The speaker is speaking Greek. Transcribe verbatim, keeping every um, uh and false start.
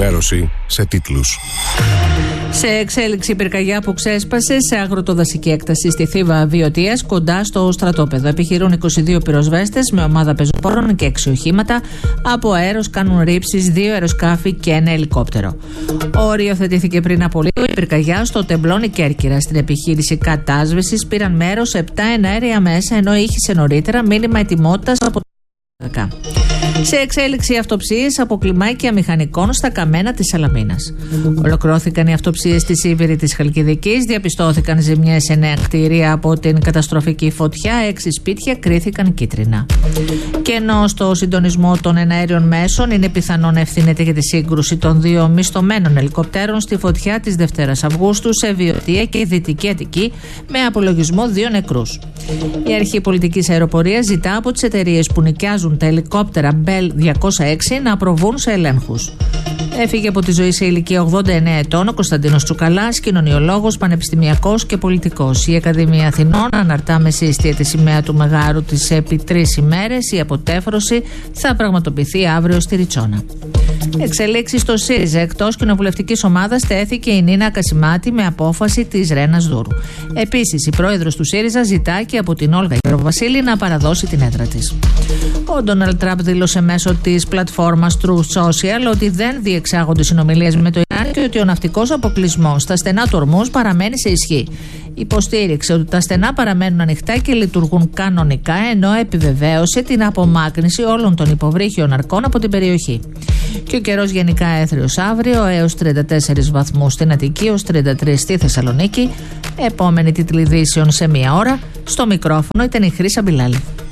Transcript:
ενημέρωση σε τίτλους. Σε εξέλιξη πυρκαγιά που ξέσπασε σε αγροτοδασική έκταση στη Θήβα Βιωτίας, κοντά στο στρατόπεδο. Επιχειρούν είκοσι δύο πυροσβέστες με ομάδα πεζοπόρων και έξι οχήματα. Από αέρος κάνουν ρήψεις δύο αεροσκάφη και ένα ελικόπτερο. Οριοθετήθηκε πριν από λίγο η πυρκαγιά στο Τεμπλόνι Κέρκυρα. Στην επιχείρηση κατάσβεσης πήραν μέρος επτά εναέρια μέσα, ενώ ήχησε νωρίτερα μήνυμα ετοιμότητας από το. Σε εξέλιξη αυτοψίες από κλιμάκια μηχανικών στα καμένα της Σαλαμίνας. Ολοκληρώθηκαν οι αυτοψίες στη Σίβηρη της Χαλκιδικής, διαπιστώθηκαν ζημιές σε εννέα κτίρια από την καταστροφική φωτιά, έξι σπίτια κρίθηκαν κίτρινα. Και ενώ στο συντονισμό των εναέριων μέσων είναι πιθανόν να ευθύνεται για τη σύγκρουση των δύο μισθωμένων ελικοπτέρων στη φωτιά της Δευτέρας Αυγούστου σε Βιωτία και Δυτική Αττική, με απολογισμό δύο νεκρούς. Η Αρχή Πολιτικής Αεροπορίας ζητά από τις εταιρείες που νοικιάζουν τα ελικόπτερα Bell διακόσια έξι να προβούν σε ελέγχους. Έφυγε από τη ζωή σε ηλικία ογδόντα εννέα ετών ο Κωνσταντίνος Τσουκαλάς, κοινωνιολόγος, πανεπιστημιακός και πολιτικός. Η Ακαδημία Αθηνών αναρτά με συστία τη σημαία του Μεγάρου της επί τρεις ημέρες. Η αποτέφρωση θα πραγματοποιηθεί αύριο στη Ριτσόνα. Εξελίξεις στο ΣΥΡΙΖΑ. Εκτός κοινοβουλευτικής ομάδας τέθηκε η Νίνα Κασιμάτη με απόφαση της Ρένας Δούρου. Επίσης, η πρόεδρος του ΣΥΡΙΖΑ ζητά και από την Όλγα Γεροβασίλη να παραδώσει την έδρα της. Ο Ντόναλντ Τραμπ δήλωσε μέσω της πλατφόρμας Truth Social ότι δεν διεξάγονται συνομιλίες με το Ιράν και ότι ο ναυτικός αποκλεισμός στα στενά του Ορμούζ παραμένει σε ισχύ. Υποστήριξε ότι τα στενά παραμένουν ανοιχτά και λειτουργούν κανονικά, ενώ επιβεβαίωσε την απομάκρυνση όλων των υποβρύχιων αρκών από την περιοχή. Και ο καιρός γενικά έθριος αύριο, έως τριάντα τέσσερις βαθμούς στην Αττική, έως τριάντα τρεις στη Θεσσαλονίκη. Επόμενη τίτλη ειδήσεων σε μία ώρα. Στο μικρόφωνο ήταν η Χρύσα Μπιλάλη.